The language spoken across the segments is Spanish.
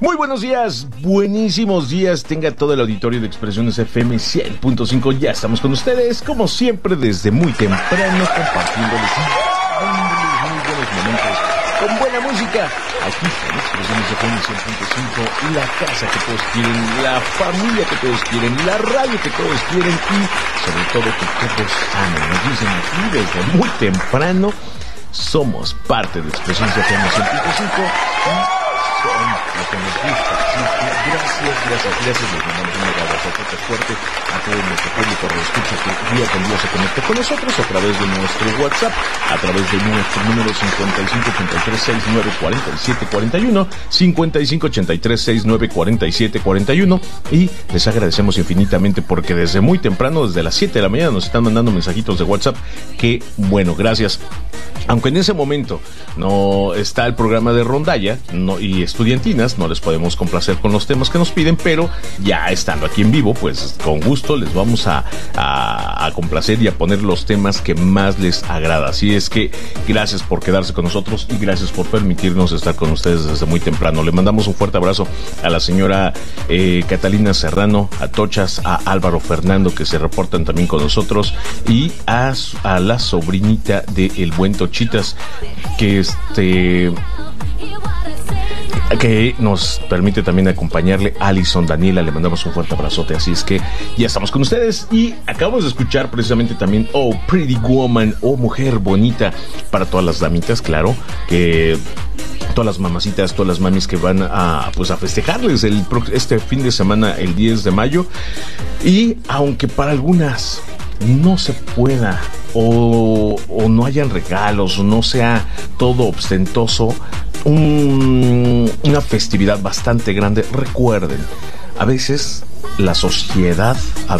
Muy buenos días, buenísimos días. Tenga todo el auditorio de Expresiones FM 100.5. Ya estamos con ustedes, como siempre, desde muy temprano, compartiéndoles muy buenos momentos con buena música. Aquí en Expresiones FM 100.5, la casa que todos quieren, la familia que todos quieren, la radio que todos quieren y sobre todo que todos aman. Nos dicen aquí desde muy temprano, somos parte de Expresiones FM 100.5 y lo que nos gusta. Así que gracias. Les mandamos un abrazo fuerte a todo nuestro público que escucha que día con día se conecta con nosotros a través de nuestro WhatsApp, a través de nuestro número 5583694741, 5583694741, y les agradecemos infinitamente porque desde muy temprano, desde las 7 de la mañana, nos están mandando mensajitos de WhatsApp. Que bueno, gracias. Aunque en ese momento no está el programa de rondalla y estudiantinas, no les podemos complacer con los temas que nos piden, pero ya estando aquí en vivo, pues con gusto les vamos a complacer y a poner los temas que más les agrada. Así es que gracias por quedarse con nosotros y gracias por permitirnos estar con ustedes desde muy temprano. Le mandamos un fuerte abrazo a la señora Catalina Serrano, a Tochas, a Álvaro Fernando, que se reportan también con nosotros, y a la sobrinita de El Buen Tochitas, que nos permite también acompañarle, Alison Daniela. Le mandamos un fuerte abrazote. Así es que ya estamos con ustedes y acabamos de escuchar precisamente también Oh Pretty Woman, oh Mujer Bonita, para todas las damitas, claro, que todas las mamacitas, todas las mamis que van a festejarles este fin de semana, el 10 de mayo. Y aunque para algunas no se pueda o no hayan regalos o no sea todo ostentoso, una festividad bastante grande, recuerden, a veces la sociedad,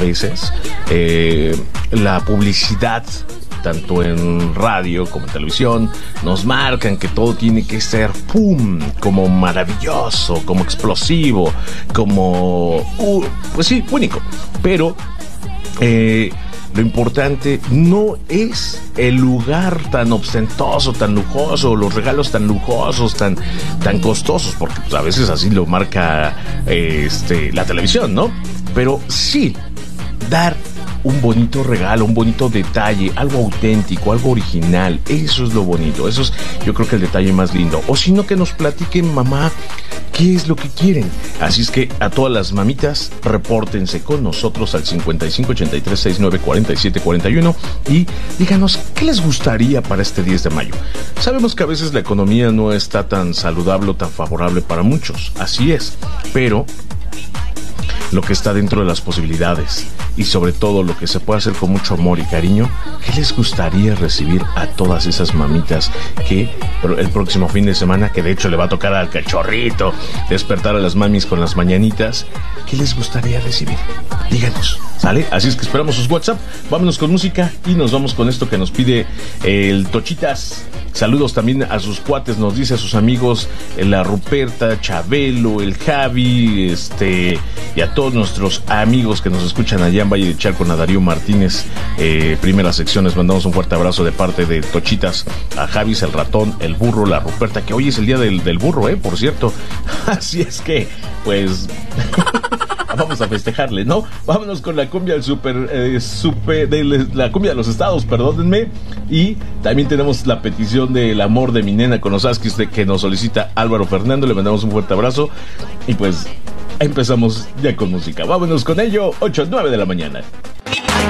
la publicidad, tanto en radio como en televisión, nos marcan que todo tiene que ser ¡pum!, como maravilloso, como explosivo, como pues sí, único. Pero lo importante no es el lugar tan ostentoso, tan lujoso, los regalos tan lujosos, tan costosos, porque pues, a veces así lo marca la televisión, ¿no? Pero sí dar un bonito regalo, un bonito detalle, algo auténtico, algo original. Eso es lo bonito, eso es, yo creo que el detalle más lindo. O si no, que nos platiquen, mamá, qué es lo que quieren. Así es que a todas las mamitas, repórtense con nosotros al 5583694741 y díganos qué les gustaría para este 10 de mayo. Sabemos que a veces la economía no está tan saludable o tan favorable para muchos, así es, pero lo que está dentro de las posibilidades y sobre todo lo que se puede hacer con mucho amor y cariño, ¿qué les gustaría recibir a todas esas mamitas que el próximo fin de semana, que de hecho le va a tocar al cachorrito despertar a las mamis con las mañanitas? ¿Qué les gustaría recibir? Díganos, ¿sale? Así es que esperamos sus WhatsApp. Vámonos con música y nos vamos con esto que nos pide el Tochitas. Saludos también a sus cuates, nos dice a sus amigos, la Ruperta, Chabelo, el Javi, y a todos nuestros amigos que nos escuchan allá en Valle de Chalco, a Darío Martínez, primera sección. Les mandamos un fuerte abrazo de parte de Tochitas, a Javis, el ratón, el burro, la Ruperta, que hoy es el día del burro, por cierto. Así es que, pues, vamos a festejarle, ¿no? Vámonos con la cumbia la cumbia de los estados, perdónenme. Y también tenemos la petición del amor de mi nena con los Askis, que nos solicita Álvaro Fernando. Le mandamos un fuerte abrazo y pues empezamos ya con música. Vámonos con ello, 8-9 de la mañana.